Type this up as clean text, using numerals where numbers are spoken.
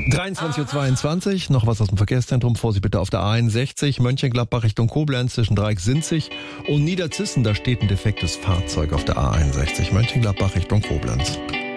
23:22 Uhr, noch was aus dem Verkehrszentrum. Vorsicht bitte auf der A61, Mönchengladbach Richtung Koblenz zwischen Dreieck-Sinzig und Niederzissen. Da steht ein defektes Fahrzeug auf der A61, Mönchengladbach Richtung Koblenz.